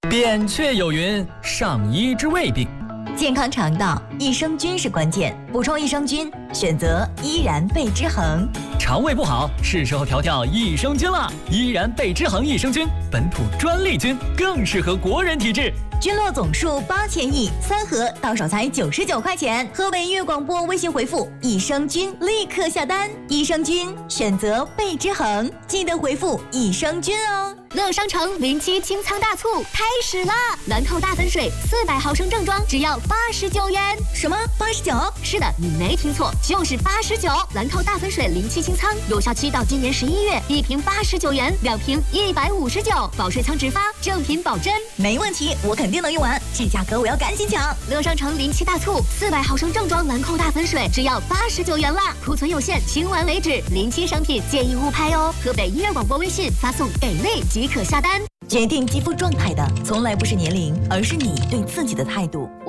扁鹊有云：上医治未病。 健康肠道，益生菌是关键，补充益生菌，选择依然贝之恒。 肠胃不好，是时候调调益生菌了。依然贝之恒益生菌，本土专利菌，更适合国人体质。 菌落总数8000亿，3盒到手才99块钱。河北粤广播微信回复益生菌，立刻下单。益生菌选择贝之恒，记得回复益生菌哦。 乐商城07清仓大促开始啦！兰蔻大粉水400毫升正装只要89元。 什么89？ 是的，你没听错，就是89。兰蔻大粉水07清仓，有效期到今年11月，1瓶89元，2瓶159，保水仓直发，正品保真。 没问题，我肯定能用完，这价格我要赶紧抢！ 乐商城07大促，400毫升正装兰蔻大粉水只要89元啦，库存有限，清完为止。07商品建议勿拍哦。河北音乐广播微信发送给力即可下单。 决定肌肤状态的，从来不是年龄，而是你对自己的态度。